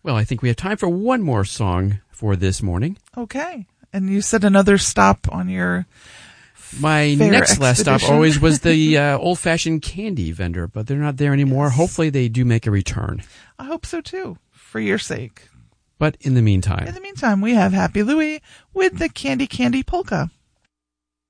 Well, I think we have time for one more song for this morning. Okay. And you said another stop on your My next last stop always was the old-fashioned candy vendor, but they're not there anymore. Yes. Hopefully they do make a return. I hope so, too, for your sake. But in the meantime, we have Happy Louie with the Candy Candy Polka.